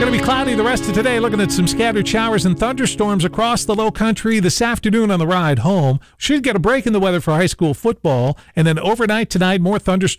Going to be cloudy the rest of today, looking at some scattered showers and thunderstorms across the low country this afternoon on the ride home. Should get a break in the weather for high school football, and then overnight tonight, more thunderstorms